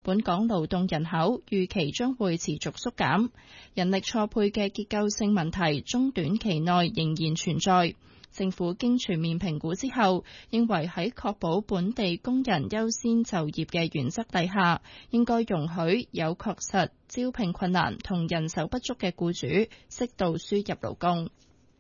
本港勞動人口預期將會持續縮減，人力錯配嘅結構性問題中短期內仍然存在。政府經全面評估之後，認為喺確保本地工人優先就業嘅原則底下，應該容許有確實招聘困難同人手不足嘅僱主適度輸入勞工。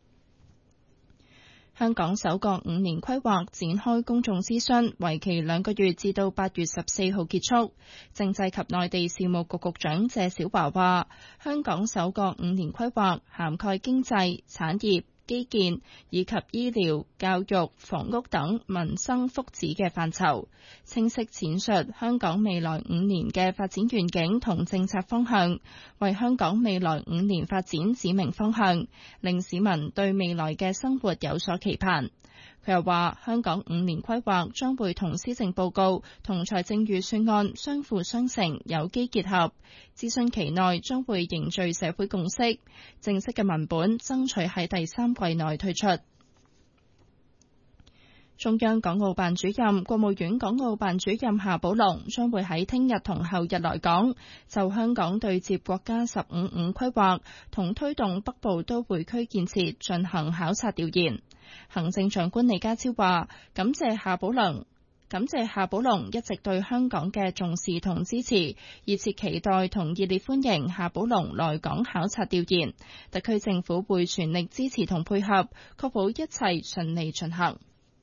香港首個5年規劃展開公眾諮詢，為期2個月，至到8月14號結束。政制及內地事務局局長謝小華話，香港首個5年規劃涵蓋經濟、產業、基建以及醫療、教育、房屋等民生福祉嘅範疇，清晰闡述香港未來5年嘅發展願景同政策方向，為香港未來5年發展指明方向，令市民對未來嘅生活有所期盼。佢又話，香港5年規劃將會同施政報告同財政預算案相輔相成，有機結合。諮詢期內將會凝聚社會共識，正式嘅文本爭取喺第3季內推出。中央港澳辦主任、國務院港澳辦主任夏寶龍將會喺聽日同後日來港，就香港對接國家15五規劃同推動北部都會區建設進行考察調研。行政長官李家超話，感謝夏寶龍一直對香港嘅重視同支持，熱切期待同熱烈歡迎夏寶龍來港考察調研。特區政府會全力支持同配合，確保一切順利進行。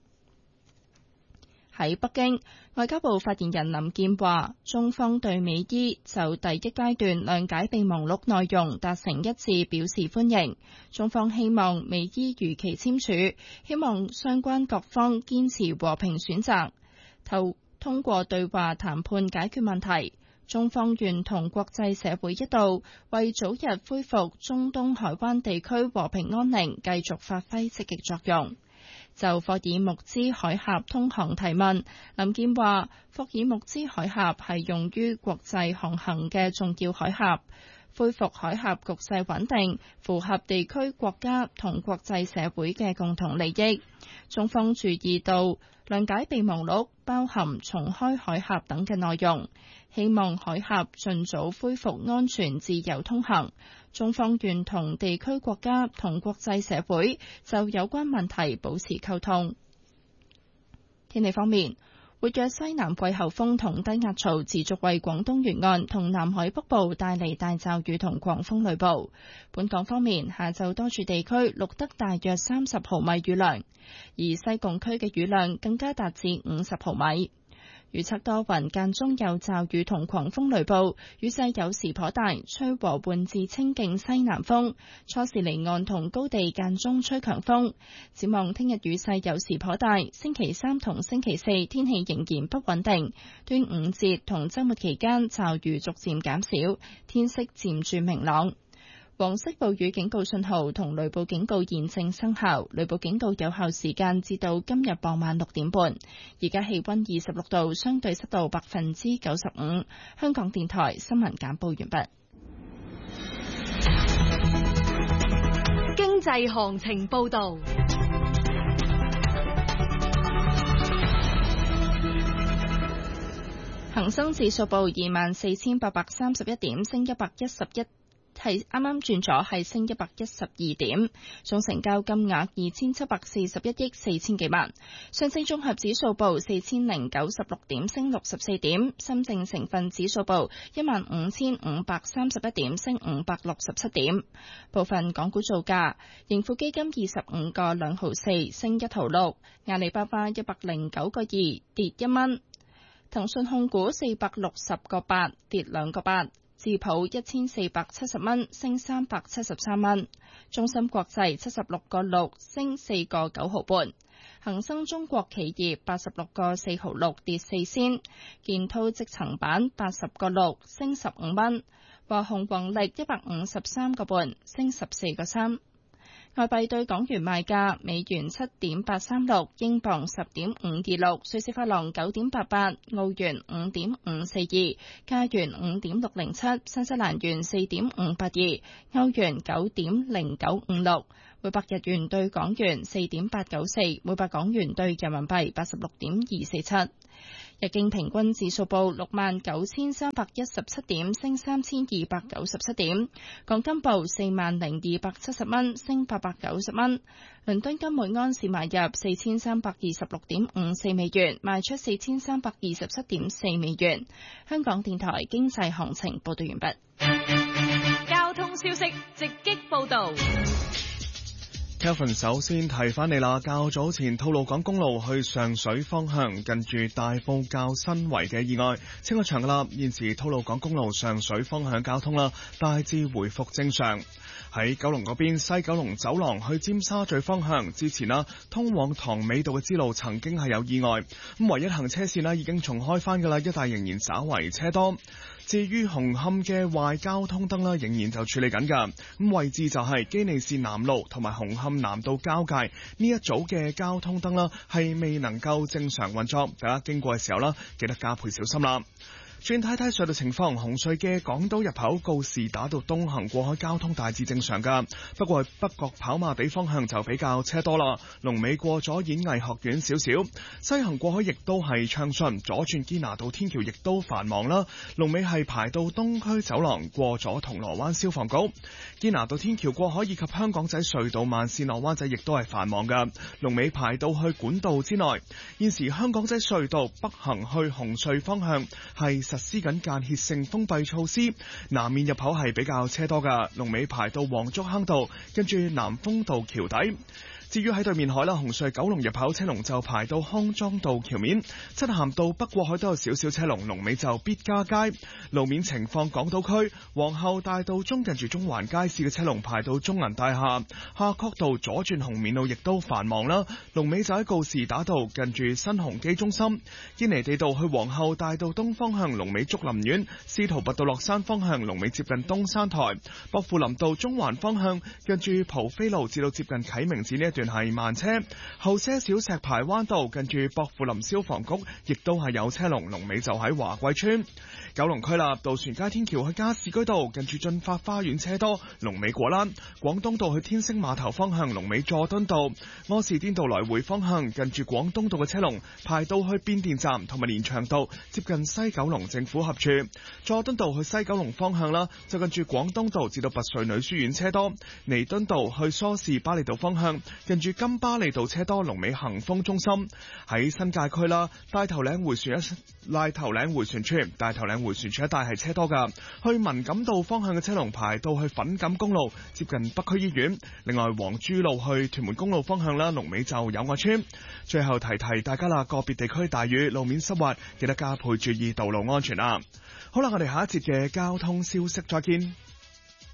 喺北京，外交部發言人林健話，中方對美伊就第1階段諒解備忘錄內容達成一致表示歡迎。中方希望美伊如期簽署，希望相關各方堅持和平選擇，通過對話談判解決問題。中方願同國際社會一道，為早日恢復中東海灣地區和平安寧繼續發揮積極作用。就霍爾木茲海峽通航提問，林健話，霍爾木茲海峽係用於國際航行嘅重要海峽，恢復海峽局勢穩定，符合地區國家同國際社會嘅共同利益。中方注意到諒解備忘錄包含重開海峽等嘅內容，希望海峽盡早恢復安全自由通行。中方願同地區國家同國際社會就有關問題保持溝通。天氣方面，活躍西南季候風同低壓槽持續為廣東沿岸同南海北部帶嚟大驟雨同狂風雷暴。本港方面，下晝多處地區錄得大約30毫米雨量，而西貢區嘅雨量更加達至50毫米。預測多雲，間中有驟雨同狂風雷暴，雨勢有時頗大，吹和緩至清勁西南風，初時離岸同高地間中吹強風。展望聽日雨勢有時頗大，星期3同星期4天氣仍然不穩定，端午節同週末期間驟雨逐漸減少，天色漸轉明朗。黃色暴雨警告信號同雷暴警告現正生效，雷暴警告有效時間至到今日傍晚6點半。而家氣溫26度，相對濕度95%。香港電台新聞簡報完畢。 經濟行情報道。 恒生指數報24,831點，升111。係啱啱轉咗，係升112點，總成交金額2741億4000幾萬。上證綜合指數報4096點，升64點。深證成分指數報15531點，升567點。部分港股造價：盈富基金25個2毫4，升1毫6；阿里巴巴109個2，跌1蚊；騰訊控股460個8，跌2個8。智普1470蚊，升373蚊；中芯國際76個6，升4個9毫半；恒生中國企業86個4毫6，跌4仙；建滔積層板80個6，升15蚊；華虹宏力153個半，升14個3。外幣對港元賣價：美元7.836，英鎊10.526，瑞士法郎9.88，澳元5.542，加元5.607，新西蘭元4.582，歐元9.0956， 每百日元對港元4.894，每百港元對人民幣86.247。日經平均指數報69,317點，升3,297點。港金報40,270蚊，升890蚊。倫敦金每安士買入4,326.54美元，賣出4,327.4美元。香港電台經濟行情報道完畢。 交通消息直擊報道。 Kelvin 首先提翻你啦，較早前吐露港公路去上水方向近住大埔滘新圍嘅意外清咗場噶啦，現時吐露港公路上水方向交通啦大致回復正常。喺九龍嗰邊，西九龍走廊去尖沙咀方向之前啦，通往塘尾道嘅支路曾經係有意外，咁唯一行車線啦已經重開翻噶啦，一帶仍然稍為車多。至於紅磡嘅壞交通燈啦，仍然就處理緊㗎。咁位置就係基利士南路同埋紅磡南道交界呢一組嘅交通燈啦，係未能夠正常運作，大家經過嘅時候啦，記得加倍小心啦。轉睇睇隧道情況，紅隧嘅港島入口告士打道東行過海交通大致正常㗎，不過北角跑馬地方向就比較車多啦。龍尾過咗演藝學院少少，西行過海亦都係暢順，左轉堅拿道天橋亦都繁忙啦。龍尾係排到東區走廊過咗銅鑼灣消防局，堅拿道天橋過海以及香港仔隧道慢線落灣仔亦都係繁忙㗎，龍尾排到去管道之內。現時香港仔隧道北行去紅隧方向係實施緊間歇性封閉措施，南面入口係比較車多㗎，龍尾排到黃竹坑道，跟住南豐道橋底。至於喺對面海啦，紅隧九龍入口車龍就排到康莊道橋面，漆咸道北過海都有少少車龍，龍尾就必嘉街。路面情況，港島區皇后大道中近住中環街市嘅車龍排到中銀大廈，夏慤道左轉紅棉路亦都繁忙啦，龍尾就喺告士打道近住新鴻基中心。堅尼地道去皇后大道東方向龍尾竹林苑，司徒拔道落山方向龍尾接近東山台，薄扶林道中環方向近住蒲飛路至到接近啟明寺呢一段係慢車，後些小石排灣道近住薄扶林消防局亦都係有車龍，龍尾就喺華貴村。九龍區立渡船街天橋去加士居道近住駿發花園車多，龍尾果欄。廣東道去天星碼頭方向龍尾佐敦道，柯士甸道來回方向近住廣東道嘅車龍排到去變電站同埋連翔道接近西九龍政府合署。佐敦道去西九龍方向啦，就近住廣東道至到拔萃女書院車多。彌敦道去梳士巴利道方向近住金巴利道車多，龍尾恒豐中心。喺新界區啦，大頭嶺迴旋處、大頭嶺迴旋處一帶係車多噶，去文錦道方向嘅車龍排到去粉錦公路接近北區醫院。另外黃珠路去屯門公路方向啦，龍尾就友愛村。最後提大家啦，個別地區大雨，路面濕滑，記得加倍注意道路安全啊！好啦，我哋下一節嘅交通消息再見。